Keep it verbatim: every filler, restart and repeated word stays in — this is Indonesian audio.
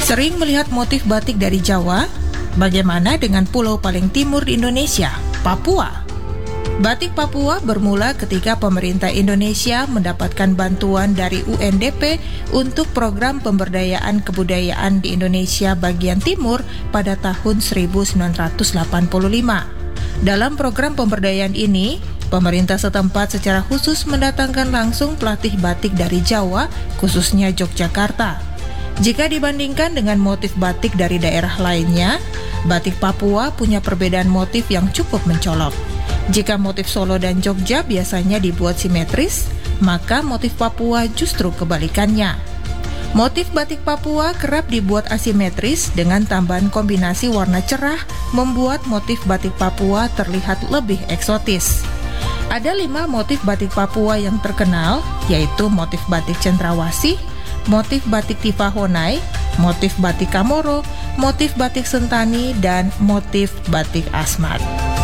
Sering melihat motif batik dari Jawa? Bagaimana dengan pulau paling timur di Indonesia, Papua? Batik Papua bermula ketika pemerintah Indonesia mendapatkan bantuan dari U N D P untuk program pemberdayaan kebudayaan di Indonesia bagian timur pada tahun seribu sembilan ratus delapan puluh lima. Dalam program pemberdayaan ini, pemerintah setempat secara khusus mendatangkan langsung pelatih batik dari Jawa, khususnya Yogyakarta. Jika dibandingkan dengan motif batik dari daerah lainnya, batik Papua punya perbedaan motif yang cukup mencolok. Jika motif Solo dan Jogja biasanya dibuat simetris, maka motif Papua justru kebalikannya. Motif batik Papua kerap dibuat asimetris dengan tambahan kombinasi warna cerah membuat motif batik Papua terlihat lebih eksotis. Ada lima motif batik Papua yang terkenal, yaitu motif batik Cendrawasih, motif batik Tifahonai, motif batik Kamoro, motif batik Sentani, dan motif batik Asmat.